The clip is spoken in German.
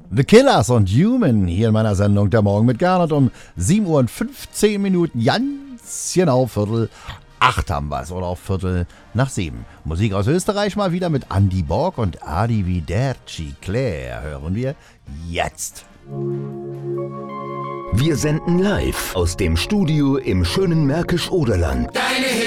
The Killers und Human hier in meiner Sendung Der Morgen mit Gernot um 7 Uhr und 15 Minuten, ganz genau 7:15 haben wir es, oder auf 6:15. Musik aus Österreich mal wieder mit Andy Borg und Arrivederci Claire hören wir jetzt. Wir senden live aus dem Studio im schönen Märkisch-Oderland. Deine